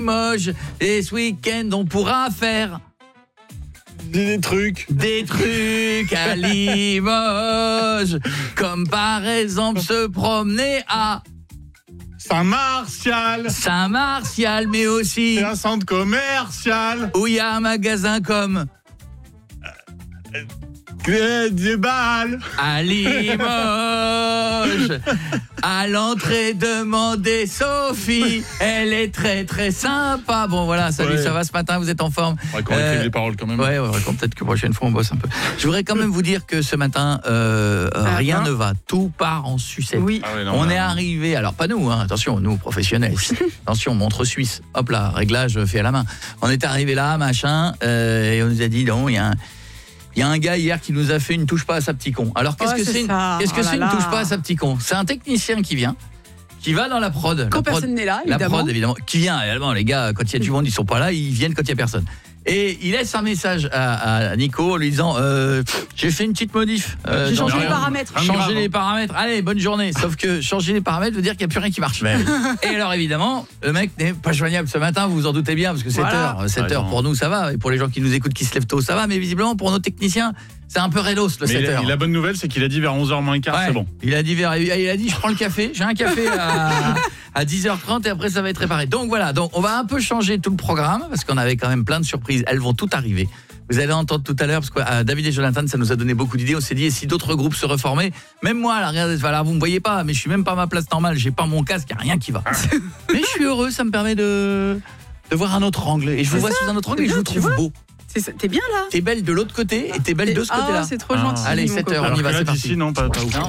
Limoges. Et ce week-end, on pourra faire des trucs à Limoges, comme par exemple se promener à Saint-Martial, mais aussi c'est un centre commercial où il y a un magasin comme des balles à Limoges. À l'entrée, demandez Sophie, elle est très très sympa. Bon voilà, salut, ça va ce matin, vous êtes en forme? On va qu'on écrive les paroles quand même. Ouais, peut-être que prochaine fois on bosse un peu. Je voudrais quand même vous dire que ce matin, rien ne va, tout part en sucette. Oui. On est arrivé, alors pas nous, attention, nous professionnels. Attention, montre suisse. Hop là, réglage fait à la main. On est arrivé là, machin, et on nous a dit non, il y a un gars hier qui nous a fait une touche pas à sa petit con. Alors qu'est-ce que c'est une touche pas à sa petit con? C'est un technicien qui va dans la prod. Quand personne n'est là, évidemment. La prod, évidemment. Qui vient, évidemment, les gars, quand il y a du monde, ils sont pas là, ils viennent quand il y a personne. Et il laisse un message à Nico en lui disant j'ai fait une petite modif. J'ai changé les paramètres. Changer les paramètres. Allez, bonne journée. Sauf que changer les paramètres veut dire qu'il n'y a plus rien qui marche. Et alors évidemment, le mec n'est pas joignable ce matin, vous vous en doutez bien, parce que 7 heures pour nous ça va, et pour les gens qui nous écoutent qui se lèvent tôt ça va, mais visiblement pour nos techniciens c'est un peu redos le 7 heures. La bonne nouvelle c'est qu'il a dit vers 11h moins le quart, c'est bon. Il a dit je prends le café, j'ai un café à 10h30 et après ça va être réparé. Donc voilà, on va un peu changer tout le programme parce qu'on avait quand même plein de surprises, elles vont toutes arriver. Vous allez entendre tout à l'heure, parce que David et Jonathan, ça nous a donné beaucoup d'idées. On s'est dit, et si d'autres groupes se reformaient, même moi, là, regardez, voilà, vous me voyez pas, mais je suis même pas à ma place normale, j'ai pas mon casque, il n'y a rien qui va. Mais je suis heureux, ça me permet de voir un autre angle. Et je vous vois sous un autre angle et je vous trouve beau. T'es bien là. T'es belle de l'autre côté et t'es belle de ce côté-là. C'est trop gentil. Allez, 7h, on y va, c'est parti. Non, pas ouf.